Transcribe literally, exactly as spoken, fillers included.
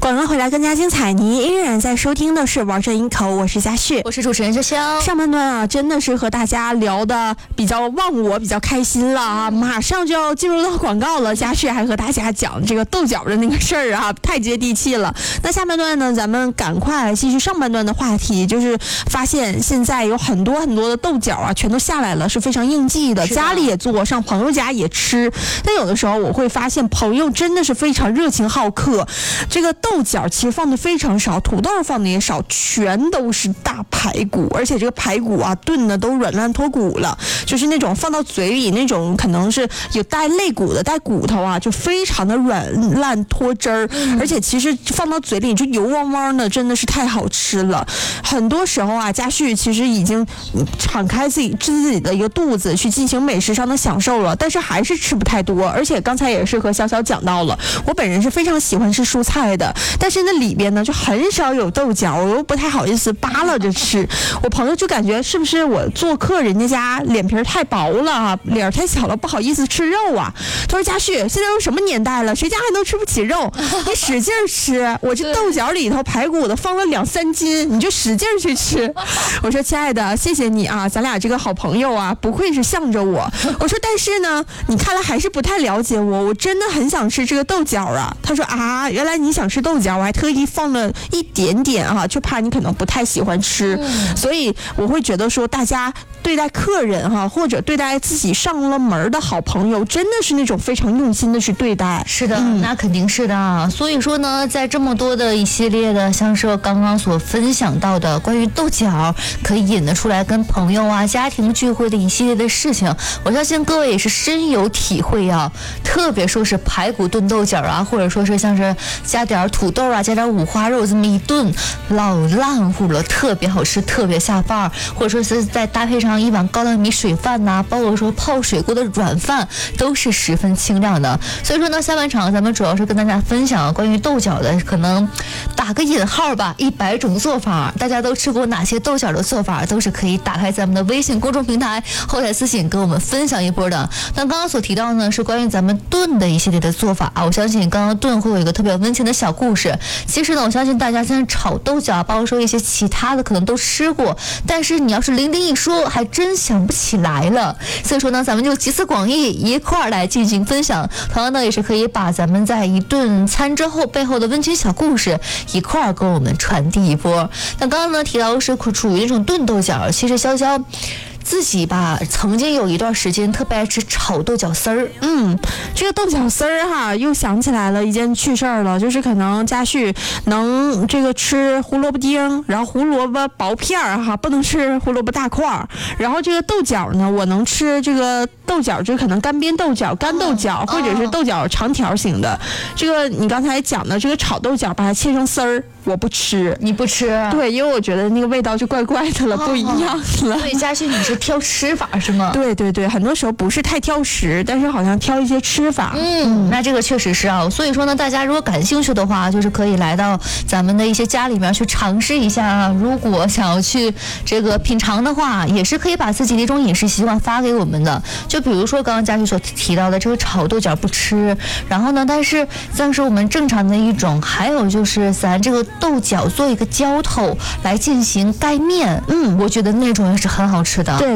广告回来更加精彩，你依然在收听的是玩这一口，我是佳旭， 我是主持人潇潇。 上半段啊，真的是和大家聊的比较忘我，比较开心了啊！马上就要进入到广告了，佳旭还和大家讲这个豆角的那个事儿啊，太接地气了。那下半段呢，咱们赶快继续上半段的话题，就是发现现在有很多很多的豆角啊，全都下来了，是非常应季的，家里也做，上朋友家也吃。但有的时候我会发现，朋友真的是非常热情好客，这个豆角其实放的非常少，土豆放的也少，全都是大排骨，而且这个排骨啊炖的都软烂脱骨了，就是那种放到嘴里那种可能是有带肋骨的带骨头啊，就非常的软烂脱汁儿，而且其实放到嘴里就油汪汪的，真的是太好吃了。很多时候啊，佳旭其实已经敞开自己自己的一个肚子去进行美食上的享受了，但是还是吃不太多。而且刚才也是和小小讲到了，我本人是非常喜欢吃蔬菜的，但是那里边呢就很少有豆角，我又不太好意思扒拉着吃。我朋友就感觉是不是我做客人家家脸皮太薄了啊，脸太小了，不好意思吃肉啊。他说佳旭，现在都什么年代了，谁家还能吃不起肉？你使劲吃，我这豆角里头排骨的放了两三斤，你就使劲去吃。我说亲爱的，谢谢你啊，咱俩这个好朋友啊，不愧是向着我。我说但是呢，你看来还是不太了解我，我真的很想吃这个豆角啊。他说啊，原来你想吃豆角，我还特意放了一点点啊，就怕你可能不太喜欢吃，嗯、所以我会觉得说，大家对待客人哈、啊，或者对待自己上了门的好朋友，真的是那种非常用心的去对待。 是的，嗯、那肯定是的。所以说呢，在这么多的一系列的，像是刚刚所分享到的关于豆角可以引得出来跟朋友啊、家庭聚会的一系列的事情，我相信各位也是深有体会啊。特别说是排骨炖豆角啊，或者说是像是加点土豆啊，加点五花肉这么一炖，老烂乎了，特别好吃，特别下饭，或者说是再搭配上一碗高粱米水饭呐、啊，包括说泡水锅的软饭，都是十分清亮的。所以说呢，下半场咱们主要是跟大家分享关于豆角的，可能打个引号吧，一百种做法，大家都吃过哪些豆角的做法，都是可以打开咱们的微信公众平台后台私信跟我们分享一波的。那刚刚所提到呢，是关于咱们炖的一系列的做法啊，我相信刚刚炖会有一个特别温情的小故事。其实呢，我相信大家现在炒豆角，包括说一些其他的可能都吃过，但是你要是零零一说，还真想不起来了。所以说呢，咱们就集思广益，一块儿来进行分享。同样呢，也是可以把咱们在一顿餐之后背后的温情小故事一块儿跟我们传递一波。那刚刚呢提到是处于那种炖豆角，其实潇潇自己吧，曾经有一段时间特别爱吃炒豆角丝儿。 嗯，这个豆角丝儿哈，又想起来了一件趣事儿了，就是可能佳旭能这个吃胡萝卜丁，然后胡萝卜薄片儿哈，不能吃胡萝卜大块儿。然后这个豆角呢，我能吃这个豆角，就可能干煸豆角、干豆角，或者是豆角长条型的。这个你刚才讲的这个炒豆角，把它切成丝儿。我不吃， 你不吃？ 对，因为我觉得那个味道就怪怪的了，哦、不一样了。 所以佳旭，你是挑吃法是吗？ 对对对，很多时候不是太挑食，但是好像挑一些吃法。 嗯，嗯那这个确实是啊。所以说呢，大家如果感兴趣的话，就是可以来到咱们的一些家里面去尝试一下啊。如果想要去这个品尝的话，也是可以把自己的一种饮食习惯发给我们的。就比如说刚刚佳旭所提到的这个炒豆角不吃，然后呢，但是像是我们正常的一种，还有就是咱这个豆角做一个浇头来进行盖面，嗯，我觉得那种也是很好吃的。 对